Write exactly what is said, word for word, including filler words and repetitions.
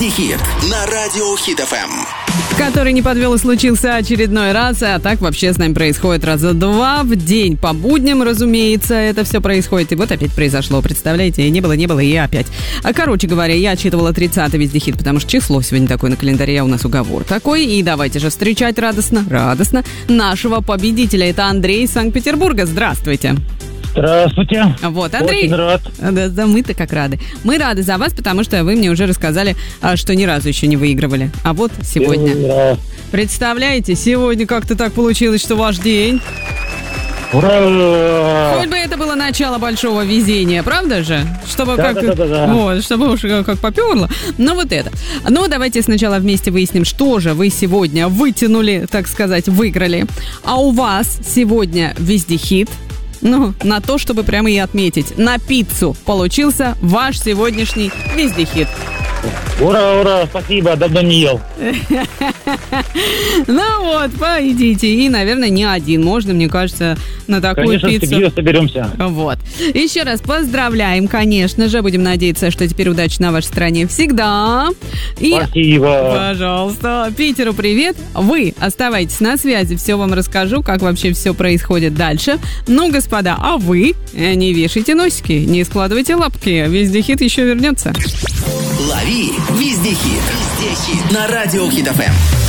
Вездехит на радио Хит эф эм. Который не подвел и случился очередной раз. А так вообще с нами происходит раза два в день. По будням, разумеется, это все происходит. И вот опять произошло, представляете? Не было, не было, и опять. А, короче говоря, я отчитывала тридцатый Вездехит, потому что число сегодня такое на календаре, а у нас уговор такой. И давайте же встречать радостно, радостно нашего победителя. Это Андрей из Санкт-Петербурга. Здравствуйте. Здравствуйте. Вот, Андрей. Очень рад. Да, да, мы-то как рады. Мы рады за вас, потому что вы мне уже рассказали, что ни разу еще не выигрывали. А вот сегодня. Ура. Представляете, сегодня как-то так получилось, что ваш день. Ура! Хоть бы это было начало большого везения, правда же? Чтобы да, как, да, да, да. Вот, чтобы уж как поперло. Но вот это. Ну, давайте сначала вместе выясним, что же вы сегодня вытянули, так сказать, выиграли. А у вас сегодня Вездехит. Ну, на то, чтобы прямо и отметить. На пиццу получился ваш сегодняшний Вездехит. Ура, ура, спасибо, давно не ел. Ну вот, пойдите. И, наверное, не один. Можно, мне кажется, на такую конечно, пиццу. Конечно, с соберемся. Вот. Еще раз поздравляем, конечно же. Будем надеяться, что теперь удачи на вашей стороне всегда. И, спасибо. Пожалуйста. Питеру привет. Вы оставайтесь на связи. Все вам расскажу, как вообще все происходит дальше. Ну, господа, а вы не вешайте носики, не складывайте лапки. Вездехит еще вернется. Лови Вездехит. Вездехит на радио Хит эф эм.